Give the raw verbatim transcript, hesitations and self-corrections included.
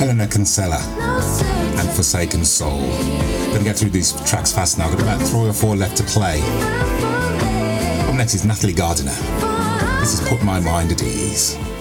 Helena Cancella and Forsaken Soul. Gonna get through these tracks fast now. I've got about three or four left to play. Up next is Natalie Gardiner. This is Put My Mind at Ease.